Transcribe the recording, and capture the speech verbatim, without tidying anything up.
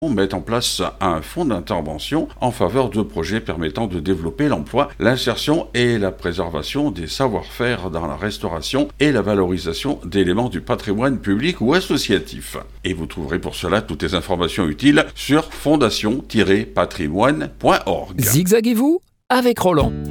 met en place un fonds d'intervention en faveur de projets permettant de développer l'emploi, l'insertion et la préservation des savoir-faire dans la restauration et la valorisation d'éléments du patrimoine public ou associatif. Et vous trouverez pour cela toutes les informations utiles sur fondation tiret patrimoine point org. Zigzaguez-vous avec Roland.